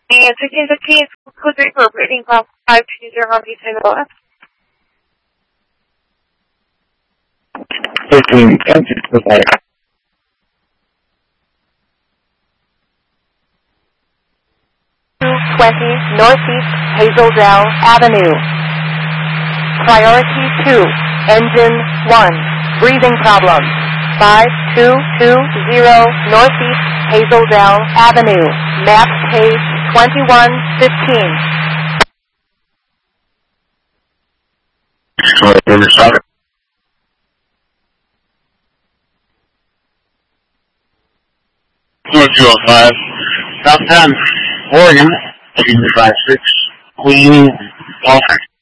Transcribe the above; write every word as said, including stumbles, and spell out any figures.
And taking the keys, code three for operating class five two zero on the side of the left. fifteen, engine provider. two twenty Northeast Hazeldale Avenue. Priority two, engine one, breathing problem. five two two zero Northeast Hazeldale Avenue, map page twenty-one fifteen. two oh five, South ten, Oregon, eight five six, Queen, Baltic.